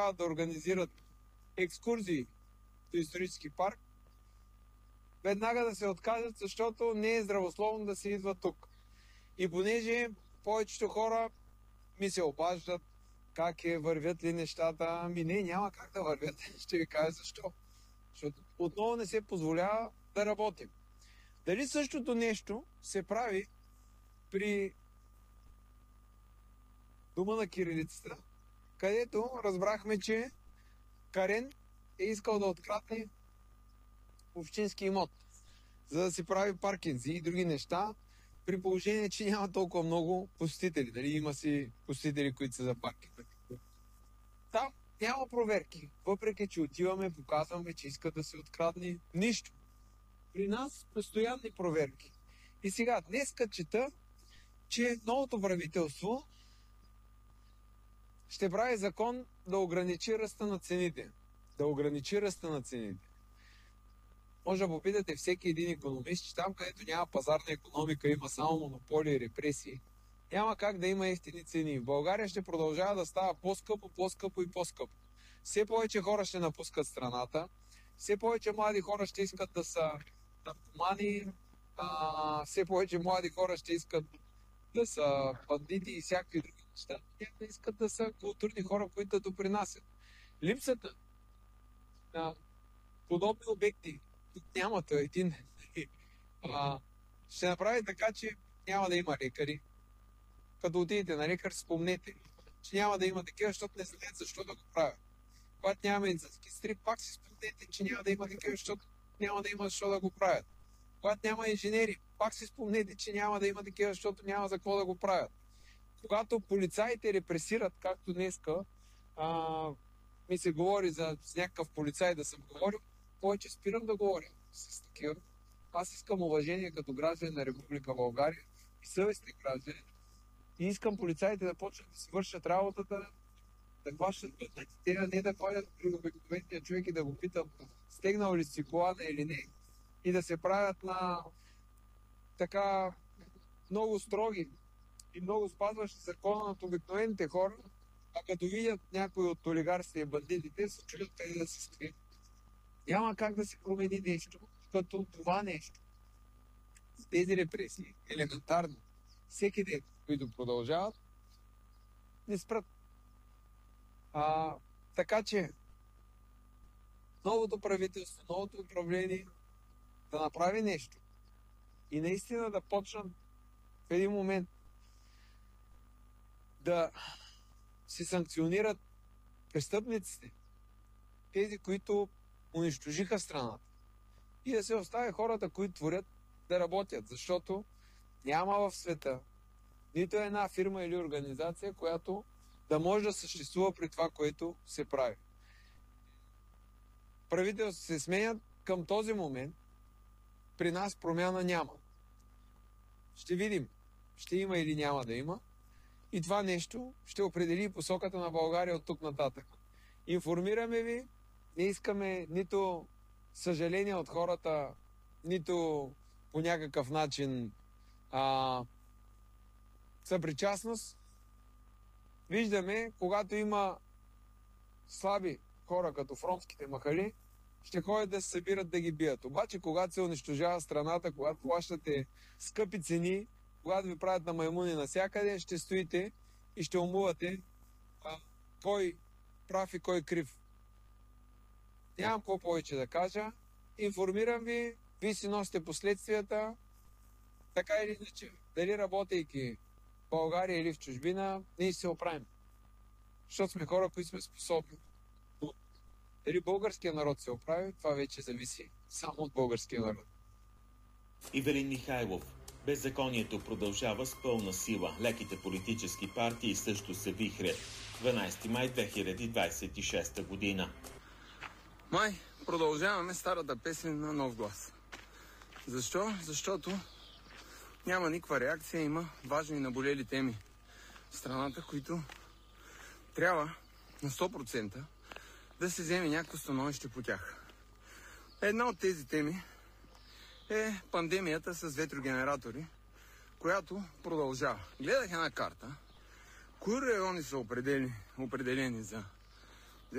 да организират екскурзии до исторически парк, веднага да се откажат, защото не е здравословно да се идва тук. И понеже повечето хора ми се обаждат как вървят ли нещата, ами не, няма как да вървят. Ще ви кажа защо. Защото отново не се позволява да работим. Дали същото нещо се прави при Дома на кирилицата, където разбрахме, че Карен е искал да открадне общински имот, за да си прави паркинзи и други неща, при положение, че няма толкова много посетители. Дали има си посетители, които са за паркинг. Там няма проверки. Въпреки, че отиваме, показваме, че искат да се открадне нищо. При нас постоянни проверки. И сега, днеска чета, че новото правителство ще прави закон да ограничи ръста на цените. Да ограничи ръста на цените. Може да попитате всеки един икономист, че там, където няма пазарна икономика, има само монополи и репресии, няма как да има евтини цени. В България ще продължава да става по-скъпо, по-скъпо и по-скъпо. Все повече хора ще напускат страната, все повече млади хора ще искат да са наркомани, все повече млади хора ще искат да са бандити и всякакви други неща. Няма да искат да са културни хора, които да допринасят. Липсата на подобни обекти, тук нямате един, ще направи така, че няма да има лекари. Като отидете на лекар, спомнете, че няма да има такива, защото не знаят защо да го правят. Когато няма медицински сестри, пак си спомнете, че няма да има такива, защото няма да има защо да го правят. Когато няма инженери, пак си спомнете, че няма да има такива, защото няма за какво да го правят. Когато полицаите репресират, както днеска, ми се говори за някакъв полицай да съм говорил, повече спирам да говоря с такива. Аз искам уважение като гражданин на Република България и съвестни граждани. И искам полицаите да почнат да си вършат работата, да хващат пътниците, а не да ходят при обикновения човек и да го питат стегнал ли си колана или не. И да се правят на така много строги и много спазващи закона над обикновените хора, а като видят някои от олигарсите и бандитите, се чудят къде да се скрият. Няма как да се промени нещо, като това нещо. С тези репресии, елементарно, всеки ден, които продължават, не спрат. Така че, новото правителство, новото управление да направи нещо и наистина да почнат в един момент да се санкционират престъпниците, тези, които унищожиха страната, и да се остави хората, които творят, да работят, защото няма в света нито една фирма или организация, която да може да съществува при това, което се прави. Правителството се сменят към този момент, при нас промяна няма. Ще видим, ще има или няма да има, и това нещо ще определи посоката на България от тук нататък. Информираме ви, не искаме нито съжаление от хората, нито по някакъв начин съпричастност. Виждаме, когато има слаби хора, като в ромските махали, ще ходят да се събират да ги бият. Обаче, когато се унищожава страната, когато плащате скъпи цени, когато ви правят на маймуни навсякъде, ще стоите и ще умувате кой прав и кой крив. Нямам какво повече да кажа. Информирам ви, вие си носите последствията, така или иначе. Дали работейки в България или в чужбина, ние се оправим. Защото сме хора, които сме способни. Но дали българския народ се оправи, това вече зависи само от българския народ. Ивелин Михайлов. Беззаконието продължава с пълна сила. Леките политически партии също се вихрят. 12 май 2026 година. Май продължаваме старата песен на нов глас. Защо? Защото няма никаква реакция, има важни наболели теми в страната, които трябва на 100% да се вземе някакво становище по тях. Една от тези теми е пандемията с ветрогенератори, която продължава. Гледах една карта, кои райони са определени за